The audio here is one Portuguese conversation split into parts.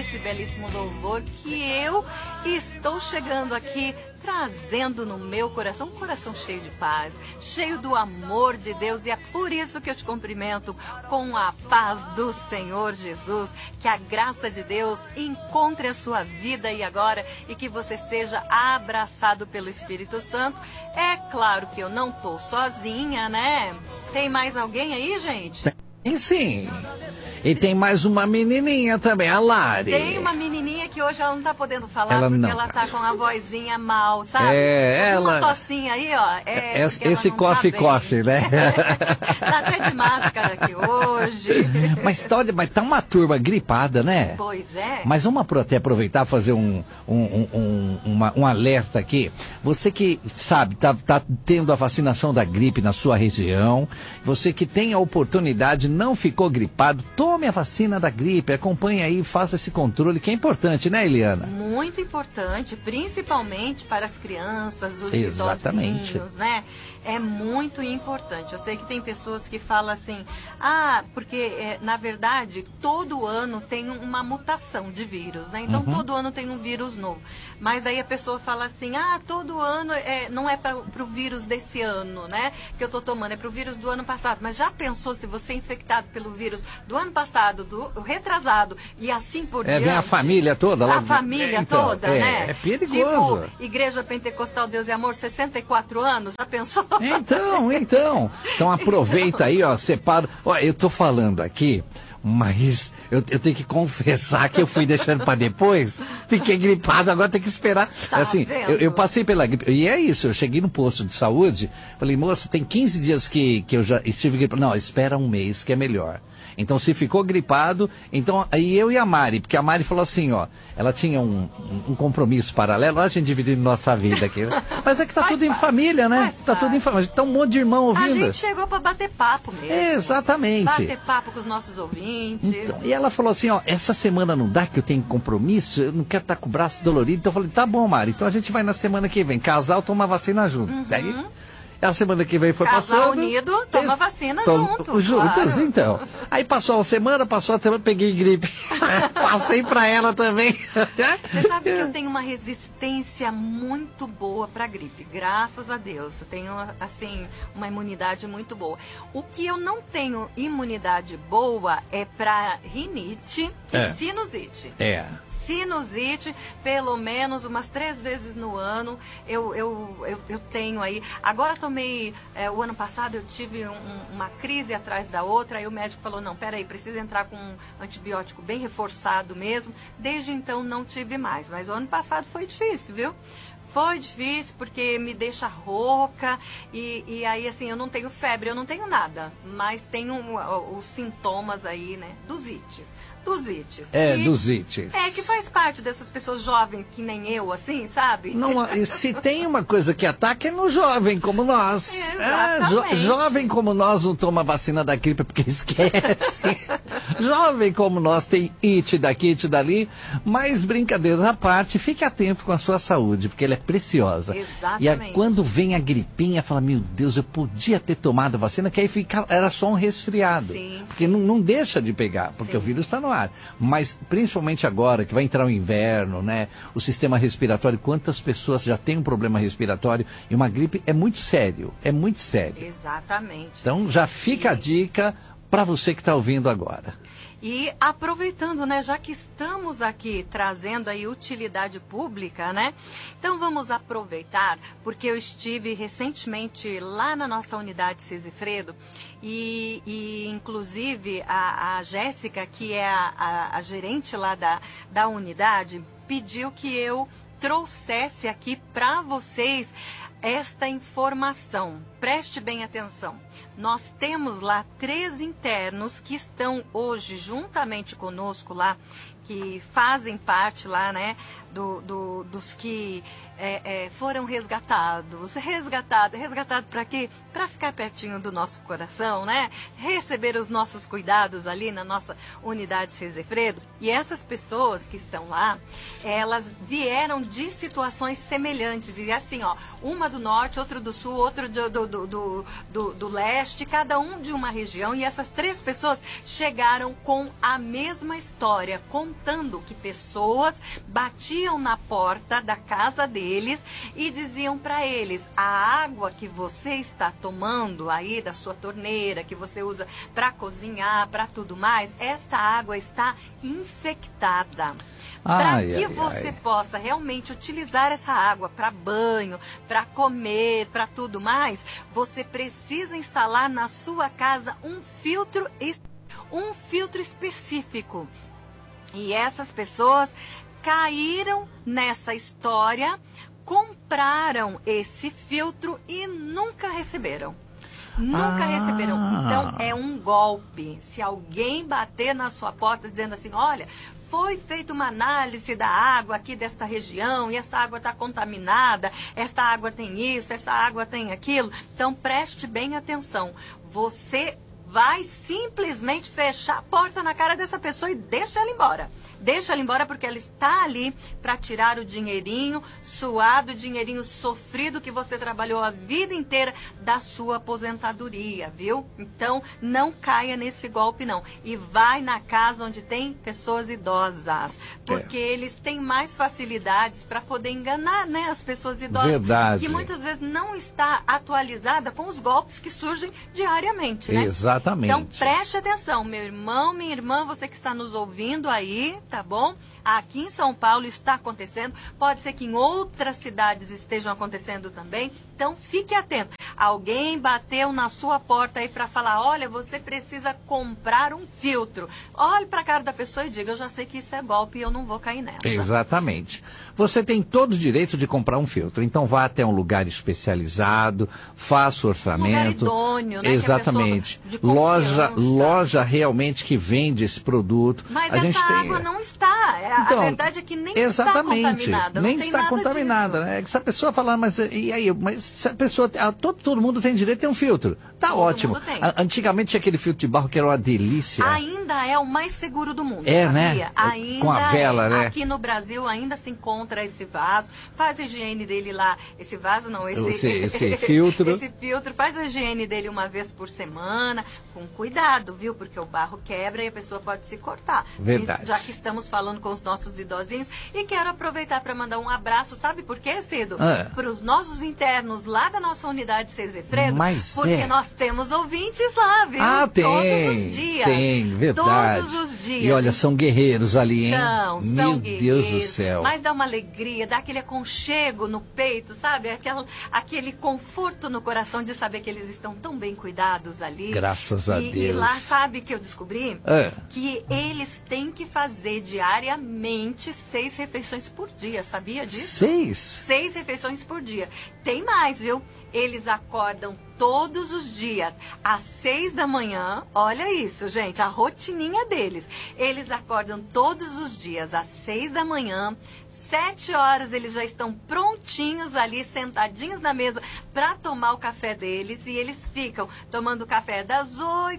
esse belíssimo louvor que eu estou chegando aqui trazendo no meu coração, um coração cheio de paz, cheio do amor de Deus, e é por isso que eu te cumprimento com a paz do Senhor Jesus, que a graça de Deus encontre a sua vida aí agora e que você seja abraçado pelo Espírito Santo. É claro que eu não tô sozinha, né? Tem mais alguém aí, gente? Tem sim. E tem mais uma menininha também, a Lari. Tem uma menininha que hoje ela não tá podendo falar ela porque não, ela tá com a vozinha mal, sabe? Ela... uma tocinha aí, ó. Esse coffee, né? Tá até de máscara aqui hoje. Mas tá uma turma gripada, né? Pois é. Mas vamos até aproveitar e fazer um alerta aqui. Você que sabe, tá tendo a vacinação da gripe na sua região, você que tem a oportunidade, não ficou gripado, tome a vacina da gripe, acompanhe aí, faça esse controle, que é importante, né, Eliana? Muito importante, principalmente para as crianças, os Exatamente. idosinhos, né? É muito importante. Eu sei que tem pessoas que falam assim, porque na verdade todo ano tem uma mutação de vírus, né? Então todo ano tem um vírus novo. Mas daí a pessoa fala assim, todo ano não é para o vírus desse ano, né? Que eu tô tomando, é para o vírus do ano passado. Mas já pensou se você é infectado pelo vírus do ano passado, do retrasado e assim por diante? Vem a família toda lá. A família toda, né? É perigoso. Tipo, Igreja Pentecostal Deus e Amor, 64 anos, já pensou? Então aproveita aí, ó, separa. Ó, eu tô falando aqui, mas eu tenho que confessar que eu fui deixando para depois, fiquei gripado, agora tem que esperar. Tá assim, eu passei pela gripe, e é isso, eu cheguei no posto de saúde, falei, moça, tem 15 dias que eu já estive gripado. Não, espera um mês que é melhor. Então, se ficou gripado, então aí eu e a Mari, porque a Mari falou assim, ó, ela tinha um compromisso paralelo, a gente dividindo nossa vida aqui. Mas é que tá tudo em família, né? Tá tudo em família. Tá um monte de irmão ouvindo. A gente chegou para bater papo mesmo. Exatamente. Bater papo com os nossos ouvintes. Então, e ela falou assim, ó, essa semana não dá, que eu tenho compromisso, eu não quero estar com o braço dolorido. Então eu falei, tá bom, Mari, então a gente vai na semana que vem. Casal toma vacina junto. Daí, a semana que vem foi Casal passando. unido, toma vacina juntos. Juntos, claro. Então. Aí passou a semana, peguei gripe. Passei pra ela também. Você sabe que eu tenho uma resistência muito boa pra gripe, graças a Deus. Eu tenho, assim, uma imunidade muito boa. O que eu não tenho imunidade boa é pra rinite e sinusite. Sinusite, pelo menos umas 3 vezes no ano, eu tenho aí. Agora tomei, o ano passado eu tive uma crise atrás da outra, aí o médico falou, não, peraí, precisa entrar com um antibiótico bem reforçado mesmo. Desde então não tive mais, mas o ano passado foi difícil, viu? Foi difícil porque me deixa rouca e aí assim, eu não tenho febre, eu não tenho nada, mas tenho os sintomas aí, né, dos ites. Dos ites. Dos ites. Que faz parte dessas pessoas jovens que nem eu, assim, sabe? Não, e se tem uma coisa que ataca é no jovem como nós. Jovem como nós não toma vacina da gripe porque esquece. Jovem como nós tem it daqui, it dali. Mas brincadeiras à parte, fique atento com a sua saúde, porque ela é preciosa. Exatamente. E quando vem a gripinha, fala, meu Deus, eu podia ter tomado a vacina, que aí era só um resfriado. Sim, porque não deixa de pegar, porque o vírus está no ar. Mas principalmente agora que vai entrar o inverno, né? O sistema respiratório, quantas pessoas já têm um problema respiratório, e uma gripe é muito sério, Exatamente. Então já fica a dica para você que está ouvindo agora. E aproveitando, né, já que estamos aqui trazendo aí utilidade pública, né? Então vamos aproveitar, porque eu estive recentemente lá na nossa unidade Cisifredo e inclusive a Jéssica, que é a gerente lá da unidade, pediu que eu trouxesse aqui para vocês esta informação. Preste bem atenção. Nós temos lá 3 internos que estão hoje juntamente conosco lá, que fazem parte lá, né, dos que foram resgatados. Resgatado para quê? Para ficar pertinho do nosso coração, né? Receber os nossos cuidados ali na nossa unidade Cisifredo. E essas pessoas que estão lá, elas vieram de situações semelhantes. E assim, ó, uma do norte, outra do sul, outra do leste, Nordeste, cada um de uma região, e essas 3 pessoas chegaram com a mesma história, contando que pessoas batiam na porta da casa deles e diziam para eles: a água que você está tomando aí da sua torneira, que você usa para cozinhar, para tudo mais, esta água está infectada. Para que você possa realmente utilizar essa água para banho, para comer, para tudo mais, você precisa instalar na sua casa um filtro específico. E essas pessoas caíram nessa história, compraram esse filtro e nunca receberam. Nunca receberam. Então, é um golpe. Se alguém bater na sua porta dizendo assim: olha, foi feita uma análise da água aqui desta região e essa água está contaminada, essa água tem isso, essa água tem aquilo. Então, preste bem atenção. Você vai simplesmente fechar a porta na cara dessa pessoa e deixa ela embora. Deixa ela embora, porque ela está ali para tirar o dinheirinho suado, o dinheirinho sofrido que você trabalhou a vida inteira da sua aposentadoria, viu? Então, não caia nesse golpe, não. E vai na casa onde tem pessoas idosas, porque eles têm mais facilidades para poder enganar, né, as pessoas idosas. Verdade. Que muitas vezes não está atualizada com os golpes que surgem diariamente, né? Exatamente. Então, preste atenção, meu irmão, minha irmã, você que está nos ouvindo aí, tá bom? Aqui em São Paulo está acontecendo, pode ser que em outras cidades estejam acontecendo também, então fique atento. Alguém bateu na sua porta aí para falar: olha, você precisa comprar um filtro. Olhe para a cara da pessoa e diga: eu já sei que isso é golpe e eu não vou cair nessa. Exatamente. Você tem todo o direito de comprar um filtro, então vá até um lugar especializado, faça o orçamento. Um lugar idôneo, né? Exatamente. Que Loja realmente que vende esse produto. Mas a gente água não está. Então, a verdade é que nem exatamente, está contaminada. Nem está contaminada, né? Se a pessoa falar, mas e aí? Mas se a pessoa, todo mundo tem direito a ter um filtro. Tá todo ótimo. Mundo tem. Antigamente tinha aquele filtro de barro que era uma delícia. Ainda é o mais seguro do mundo, sabia? Né? Ainda com a vela, né? Aqui no Brasil ainda se encontra esse vaso. Faz a higiene dele lá. Esse vaso não, esse filtro. Esse filtro, faz a higiene dele uma vez por semana, com cuidado, viu? Porque o barro quebra e a pessoa pode se cortar. Verdade. E já que estamos falando com os nossos idosinhos, e quero aproveitar para mandar um abraço, sabe por quê, Cido? Para os nossos internos lá da nossa unidade Cezefredo, porque nós temos ouvintes lá, viu? Tem. Todos os dias. Tem, verdade. Todos os dias. E olha, são guerreiros ali, hein? São Meu guerreiros. Deus do céu. Mas dá uma alegria, dá aquele aconchego no peito, sabe? Aquele conforto no coração de saber que eles estão tão bem cuidados ali. Graças a Deus. E lá, sabe que eu descobri? Que eles têm que fazer diariamente 6 refeições por dia, sabia disso? 6? 6 refeições por dia. Tem mais, viu? Eles acordam todos os dias às 6 da manhã. Olha isso, gente, a rotininha deles. Eles acordam todos os dias às 6 da manhã. 7 horas eles já estão prontinhos ali, sentadinhos na mesa para tomar o café deles. E eles ficam tomando café das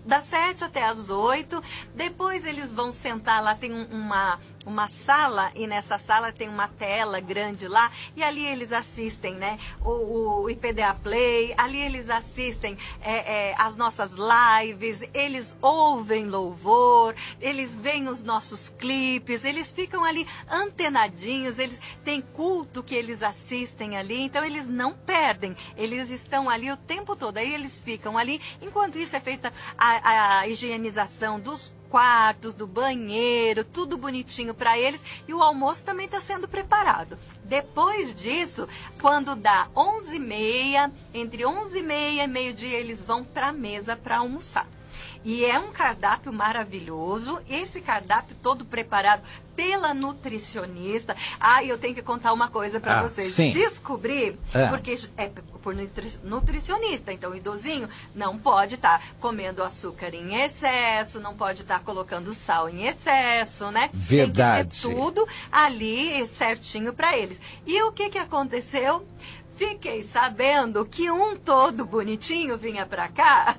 7 até as 8. Depois eles vão sentar lá, tem uma sala, e nessa sala tem uma tela grande lá, e ali eles assistem, né, o IPDA Play, ali eles assistem as nossas lives, eles ouvem louvor, eles veem os nossos clipes, eles ficam ali antenadinhos, eles têm culto que eles assistem ali, então eles não perdem, eles estão ali o tempo todo, aí eles ficam ali, enquanto isso é feita a higienização dos quartos, do banheiro, tudo bonitinho para eles, e o almoço também está sendo preparado. Depois disso, quando dá 11h30, entre 11h30 e meio-dia, eles vão para a mesa para almoçar. E é um cardápio maravilhoso, esse cardápio todo preparado pela nutricionista. Eu tenho que contar uma coisa para vocês. Sim. Descobri, porque é por nutricionista, então o idosinho não pode estar comendo açúcar em excesso, não pode estar colocando sal em excesso, né? Verdade. Tem que ser tudo ali certinho para eles. E o que aconteceu? Fiquei sabendo que um todo bonitinho vinha pra cá.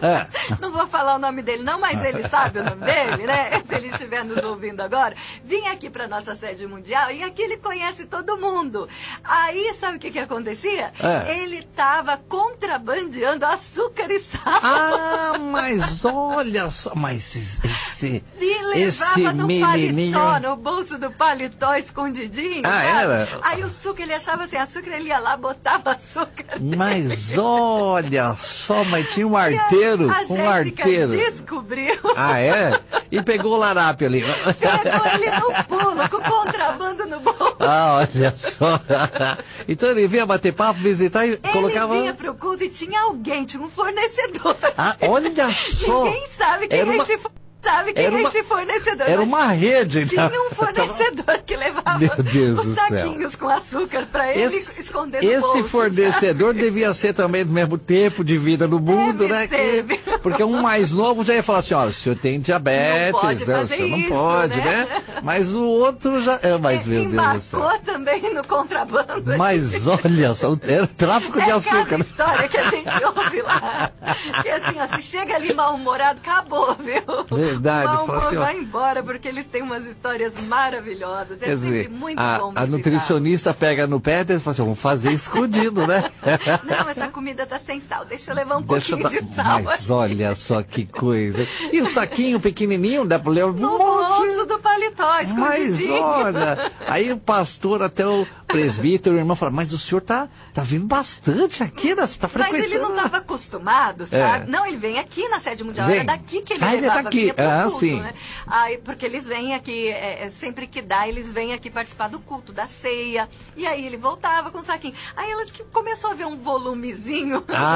Não vou falar o nome dele não, mas ele sabe o nome dele, né? Se ele estiver nos ouvindo agora. Vinha aqui pra nossa sede mundial e aqui ele conhece todo mundo. Aí, sabe o que acontecia? Ele tava contrabandeando açúcar e sal. Ah, mas olha só, mas esse levava no menininho... paletó, no bolso do paletó, escondidinho. Ah, sabe? era? Aí o suco, ele achava assim, açúcar, ele ia lá, botava açúcar dele. Mas olha só, mas tinha um arteiro, a um arteiro. Descobriu. Ah, é? E pegou o larápio ali. Pegou ele no pulo, com o contrabando no bolso. Ah, olha só. Então ele vinha bater papo, visitar e colocava... Ele vinha pro culto e tinha alguém, tinha um fornecedor. Ah, olha só. Ninguém sabe quem é esse fornecedor. Sabe quem é esse fornecedor? Era uma rede. Tinha um fornecedor que levava os saquinhos com açúcar para ele esconder no bolso. Esse fornecedor devia ser também do mesmo tempo de vida no mundo, Deve né? Ser, porque um mais novo já ia falar assim, olha, o senhor tem diabetes, né? O senhor não pode, né? Mas o outro já... Mas, meu Deus do céu. Também no contrabando. Mas olha só, era tráfico de açúcar. Cada história que a gente ouve lá. Que assim, ó, se chega ali mal-humorado, acabou, viu? Verdade. Assim, vai embora, porque eles têm umas histórias maravilhosas. É sempre muito bom visitar. A nutricionista pega no pé e fala assim, vamos fazer escondido, né? Não, essa comida tá sem sal, deixa eu levar um pouquinho de sal. Mas olha só que coisa. E o saquinho pequenininho, dá pra levar no bolso do paletó, escondidinho. Mas olha, aí o pastor, até o presbítero, o irmão fala, mas o senhor tá vindo bastante aqui, né? Você tá frequentando. Mas ele não estava acostumado, sabe? Não, ele vem aqui na sede mundial, era daqui que ele levava. Ele é daqui, sim. Né? Aí, porque eles vêm aqui, sempre que dá, eles vêm aqui participar do culto, da ceia. E aí ele voltava com o saquinho. Aí elas que começou a ver um volumezinho.